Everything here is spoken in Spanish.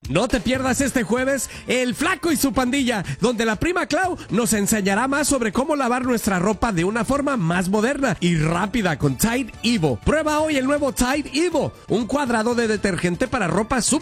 No te pierdas este jueves El Flaco y su pandilla, donde la prima Clau nos enseñará más sobre cómo lavar nuestra ropa de una forma más moderna y rápida con Tide Evo. Prueba hoy el nuevo Tide Evo, un cuadrado de detergente para ropa súper